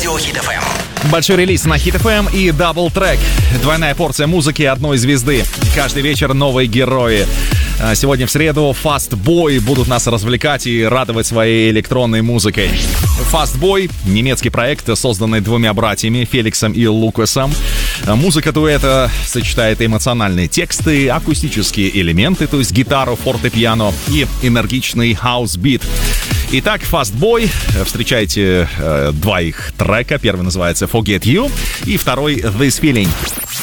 Радио Хит FM. Большой релиз на Хит FM и дабл-трек. Двойная порция музыки одной звезды. Каждый вечер новые герои. Сегодня в среду Fast Boy будут нас развлекать и радовать своей электронной музыкой. Fast Boy — немецкий проект, созданный двумя братьями, Феликсом и Лукасом. Музыка дуэта сочетает эмоциональные тексты, акустические элементы, то есть гитару, фортепиано и энергичный хаус-бит. Итак, Fast Boy. Встречайте два их трека. Первый называется Forget You и второй This Feeling.